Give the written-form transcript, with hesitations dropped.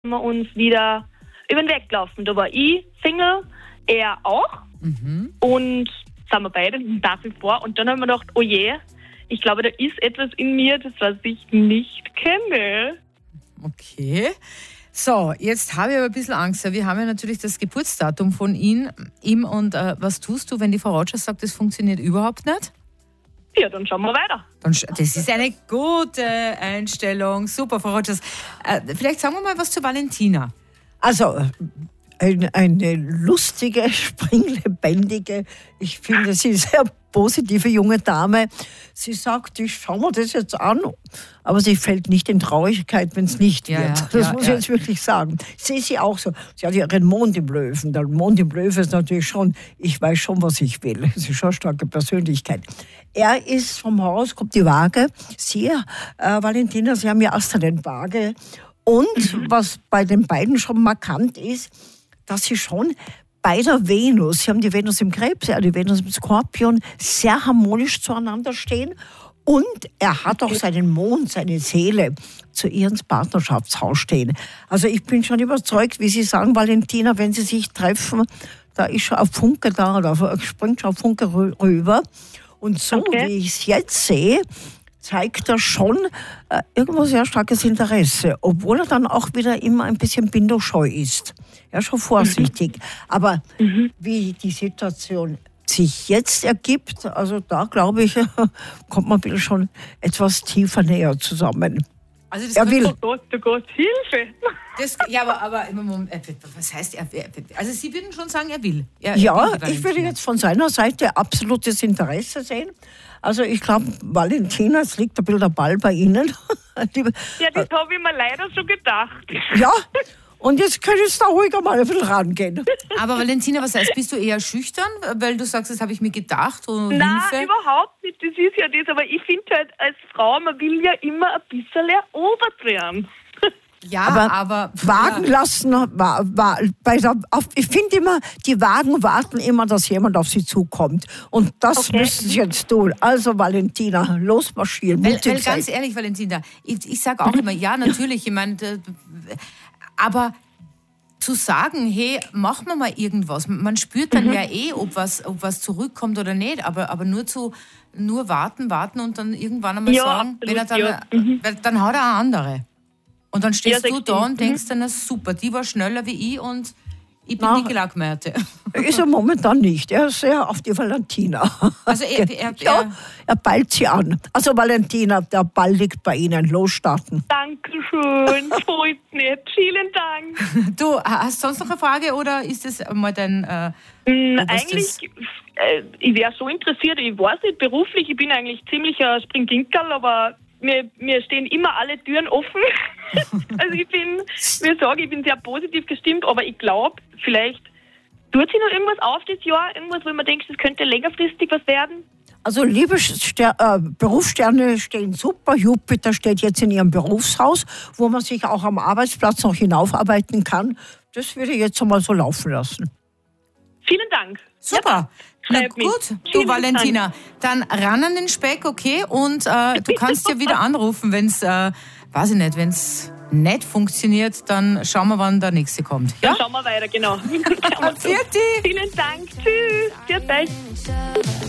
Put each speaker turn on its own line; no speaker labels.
wir uns wieder über den Weg gelaufen. Da war ich Single, er auch. Und sind wir beide nach wie vor. Und dann haben wir gedacht, oh je, ich glaube, da ist etwas in mir, das was ich nicht kenne.
Okay. So, jetzt habe ich aber ein bisschen Angst. Wir haben ja natürlich das Geburtsdatum von ihm. Und was tust du, wenn die Frau Rogers sagt, das funktioniert überhaupt nicht?
Ja, dann schauen wir weiter.
Das ist eine gute Einstellung. Super, Frau Rogers. Vielleicht sagen wir mal was zu Valentina.
Also, eine lustige, springlebendige, ich finde, sie ist eine sehr positive junge Dame. Sie sagt, ich schaue mir das jetzt an, aber sie fällt nicht in Traurigkeit, wenn es nicht wird. Das muss ich jetzt wirklich sagen. Ich sehe sie auch so. Sie hat ihren Mond im Löwen. Der Mond im Löwen ist natürlich schon, ich weiß schon, was ich will. Sie ist schon eine starke Persönlichkeit. Er ist vom Horoskop die Waage. Sie, Valentina, Sie haben ja Aszendent Waage. Und was bei den beiden schon markant ist, dass sie schon bei der Venus, sie haben die Venus im Krebs, die Venus im Skorpion, sehr harmonisch zueinander stehen. Und er hat auch seinen Mond, seine Seele zu ihrem Partnerschaftshaus stehen. Also ich bin schon überzeugt, wie Sie sagen, Valentina, wenn Sie sich treffen, da ist schon ein Funke da, da springt schon ein Funke rüber. Und so, wie ich es jetzt sehe, zeigt er schon irgendwo sehr starkes Interesse, obwohl er dann auch wieder immer ein bisschen bindungsscheu ist. Er ist schon vorsichtig. Aber wie die Situation sich jetzt ergibt, also da glaube ich, kommt man ein bisschen schon etwas tiefer näher zusammen.
Also das
er will.
Oh Gott, Hilfe!
Aber was heißt er? Also Sie würden schon sagen, er will. Er
Ja,
will die
ich würde
Valentina.
jetzt von seiner Seite absolutes Interesse sehen. Also ich glaube, Valentina, es liegt ein bisschen der Ball bei Ihnen.
Ja, das habe ich mir leider schon gedacht.
Ja, und jetzt könntest du da ruhiger mal ein bisschen rangehen.
Aber Valentina, was heißt, bist du eher schüchtern, weil du sagst, das habe ich mir gedacht und
Nein,
Hilfe?
überhaupt nicht. Das ist ja das. Aber ich finde halt, als Frau, man will ja immer ein bisschen erobert werden.
Ja, aber
Wagen lassen, ich finde immer, die Wagen warten immer, dass jemand auf sie zukommt. Und das müssen sie jetzt tun. Also Valentina, losmarschieren.
Weil ganz ehrlich, Valentina, ich sage auch immer, ja, natürlich, ich meine, aber zu sagen, hey, machen wir mal irgendwas, man spürt dann ja ob was zurückkommt oder nicht, aber nur warten und dann irgendwann einmal sagen,
absolut,
wenn er dann, weil dann hat er eine andere. Und dann stehst du da und denkst dann, na super, die war schneller wie ich und ich bin die Gelackmeierte.
Ist er momentan nicht. Er ist sehr auf die Valentina.
Also
er ballt sie an. Also Valentina, der Ball liegt bei Ihnen. Losstarten.
Dankeschön, freut mich. Vielen Dank.
Du, hast du sonst noch eine Frage oder ist das mal dein...
Eigentlich, ich wäre so interessiert, ich weiß nicht, beruflich, ich bin eigentlich ziemlicher Springginkerl, aber mir stehen immer alle Türen offen. Also ich bin sehr positiv gestimmt, aber ich glaube, vielleicht tut sich noch irgendwas auf das Jahr, irgendwas, wo man denkt, das könnte längerfristig was werden.
Also liebe Berufssterne stehen super. Jupiter steht jetzt in Ihrem Berufshaus, wo man sich auch am Arbeitsplatz noch hinaufarbeiten kann. Das würde ich jetzt einmal so laufen lassen.
Vielen Dank.
Super. Na gut, du Valentina, dann ran an den Speck, okay? Und du kannst ja wieder anrufen, wenn es, weiß ich nicht, wenn es nicht funktioniert, dann schauen wir, wann der nächste kommt. Ja?
Dann schauen wir weiter, genau.
Vielen
Dank. Tschüss. Tschüss.